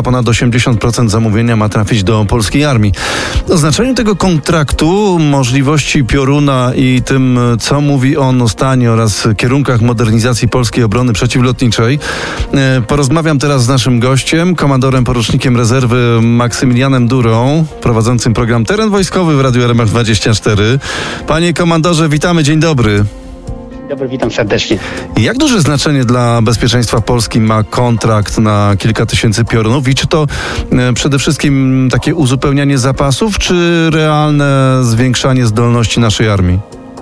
Ukraina ponad 80% zamówienia ma trafić do polskiej armii. O znaczeniu tego kontraktu, możliwości Pioruna i tym, co mówi on o stanie oraz kierunkach modernizacji polskiej obrony przeciwlotniczej, porozmawiam teraz z naszym gościem, komandorem porucznikiem rezerwy Maksymilianem Durą, prowadzącym program Teren Wojskowy w Radiu RMF24. Panie komandorze, witamy, dzień dobry. Dobry, witam serdecznie. Jak duże znaczenie dla bezpieczeństwa Polski ma kontrakt na kilka tysięcy Piorunów i czy to przede wszystkim takie uzupełnianie zapasów, czy realne zwiększanie zdolności naszej armii?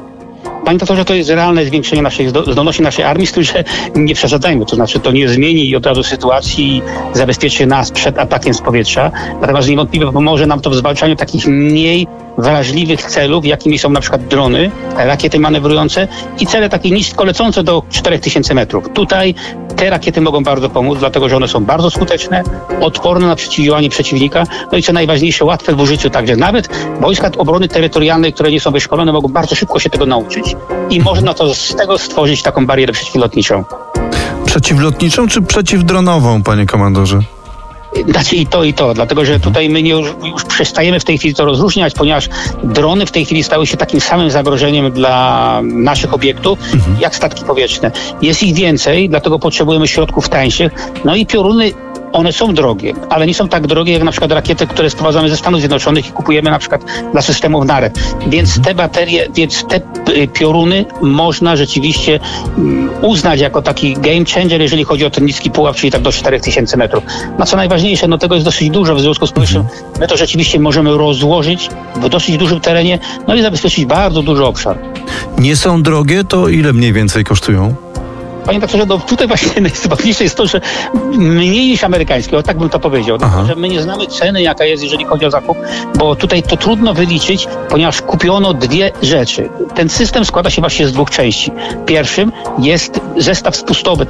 Panie doktorze, to jest realne zwiększenie naszej zdolności naszej armii, z tym, że nie przesadzajmy. To znaczy, to nie zmieni od razu sytuacji i zabezpieczy nas przed atakiem z powietrza. Natomiast niewątpliwie pomoże nam to w zwalczaniu takich mniej wrażliwych celów, jakimi są na przykład drony, rakiety manewrujące i cele takie nisko lecące do 4000 metrów. Tutaj te rakiety mogą bardzo pomóc, dlatego że one są bardzo skuteczne, odporne na przeciwdziałanie przeciwnika, no i co najważniejsze, łatwe w użyciu. Także nawet wojska obrony terytorialnej, które nie są wyszkolone, mogą bardzo szybko się tego nauczyć i można to z tego stworzyć taką barierę przeciwlotniczą. Przeciwlotniczą czy przeciwdronową, panie komandorze? Znaczy i to, dlatego że tutaj my już przestajemy w tej chwili to rozróżniać, ponieważ drony w tej chwili stały się takim samym zagrożeniem dla naszych obiektów, jak statki powietrzne. Jest ich więcej, dlatego potrzebujemy środków tańszych. No i Pioruny, one są drogie, ale nie są tak drogie jak na przykład rakiety, które sprowadzamy ze Stanów Zjednoczonych i kupujemy na przykład dla systemów NAREW. Więc te baterie, te Pioruny można rzeczywiście uznać jako taki game changer, jeżeli chodzi o ten niski pułap, czyli tak do 4000 metrów. No co najważniejsze, no tego jest dosyć dużo, w związku z powyższym my to rzeczywiście możemy rozłożyć w dosyć dużym terenie, no i zabezpieczyć bardzo duży obszar. Nie są drogie, to ile mniej więcej kosztują? Panie doktorze, no tutaj właśnie najważniejsze jest to, że mniej niż amerykańskie, o tak bym to powiedział, że my nie znamy ceny, jaka jest, jeżeli chodzi o zakup, bo tutaj to trudno wyliczyć, ponieważ kupiono dwie rzeczy. Ten system składa się właśnie z dwóch części. Pierwszym jest zestaw spustowy,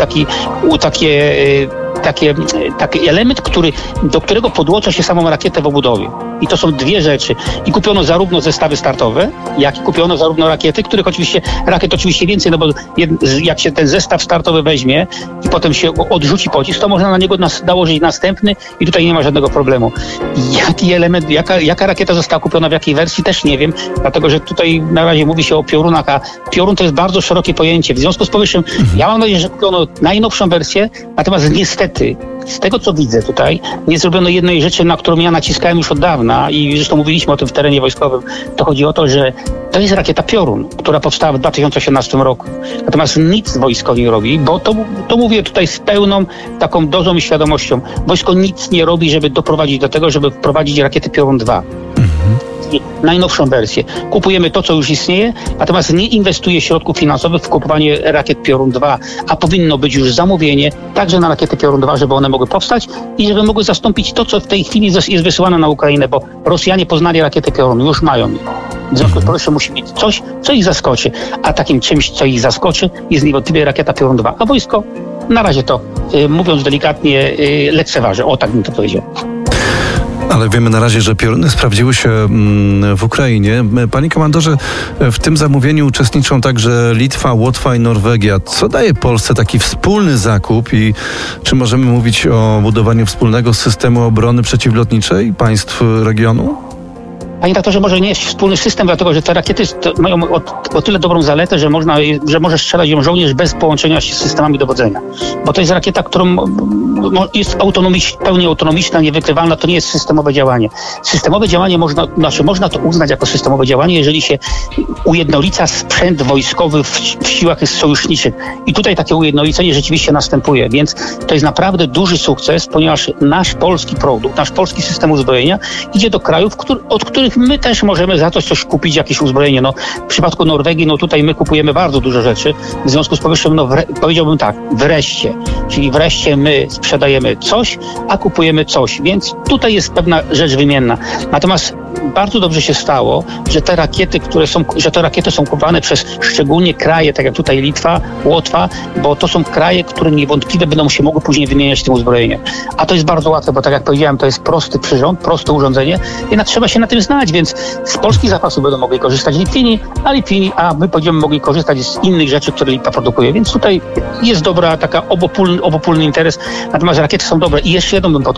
taki element, do którego podłącza się samą rakietę w obudowie. I to są dwie rzeczy. I kupiono zarówno zestawy startowe, jak i kupiono zarówno rakiety, rakiet oczywiście więcej, no bo jak się ten zestaw startowy weźmie i potem się odrzuci pocisk, to można na niego nałożyć następny i tutaj nie ma żadnego problemu. Jaki element, jaka rakieta została kupiona w jakiej wersji, też nie wiem, dlatego że tutaj na razie mówi się o Piorunach, a Piorun to jest bardzo szerokie pojęcie. W związku z powyższym ja mam nadzieję, że kupiono najnowszą wersję, natomiast niestety z tego, co widzę tutaj, nie zrobiono jednej rzeczy, na którą ja naciskałem już od dawna i zresztą mówiliśmy o tym w terenie wojskowym. To chodzi o to, że to jest rakieta Piorun, która powstała w 2018 roku. Natomiast nic wojsko nie robi, bo to mówię tutaj z pełną taką dozą i świadomością. Wojsko nic nie robi, żeby doprowadzić do tego, żeby wprowadzić rakiety Piorun 2. Najnowszą wersję. Kupujemy to, co już istnieje, natomiast nie inwestuje środków finansowych w kupowanie rakiet Piorun 2, a powinno być już zamówienie także na rakiety Piorun 2, żeby one mogły powstać i żeby mogły zastąpić to, co w tej chwili jest wysyłane na Ukrainę, bo Rosjanie poznali rakiety Piorun, już mają je. W związku z powyższym musi mieć coś, co ich zaskoczy, a takim czymś, co ich zaskoczy, jest niewątpliwie rakieta Piorun 2, a wojsko na razie to, mówiąc delikatnie, lekceważy. O, tak bym to powiedział. Ale wiemy na razie, że Pioruny sprawdziły się w Ukrainie. Panie komandorze, w tym zamówieniu uczestniczą także Litwa, Łotwa i Norwegia. Co daje Polsce taki wspólny zakup i czy możemy mówić o budowaniu wspólnego systemu obrony przeciwlotniczej państw regionu? Panie doktorze, może nie jest wspólny system, dlatego że te rakiety mają o tyle dobrą zaletę, że może strzelać ją żołnierz bez połączenia się z systemami dowodzenia. Bo to jest rakieta, którą jest pełnie autonomiczna, niewykrywalna, to nie jest systemowe działanie. Systemowe działanie można to uznać jako systemowe działanie, jeżeli się ujednolica sprzęt wojskowy w siłach sojuszniczych. I tutaj takie ujednolicenie rzeczywiście następuje, więc to jest naprawdę duży sukces, ponieważ nasz polski produkt, nasz polski system uzbrojenia idzie do krajów, od których my też możemy za coś kupić, jakieś uzbrojenie. No, w przypadku Norwegii, no tutaj my kupujemy bardzo dużo rzeczy. W związku z powyższym, powiedziałbym tak, wreszcie my sprzedajemy coś, a kupujemy coś. Więc tutaj jest pewna rzecz wymienna. Natomiast bardzo dobrze się stało, że te rakiety są kupowane przez szczególnie kraje, tak jak tutaj Litwa, Łotwa, bo to są kraje, które niewątpliwie będą się mogły później wymieniać tym uzbrojeniem. A to jest bardzo łatwe, bo tak jak powiedziałem, to jest prosty przyrząd, proste urządzenie, jednak trzeba się na tym znać, więc z polskich zapasów będą mogli korzystać Litwini, a my będziemy mogli korzystać z innych rzeczy, które Litwa produkuje. Więc tutaj jest dobra taka obopólny interes, natomiast rakiety są dobre. I jeszcze jedną bym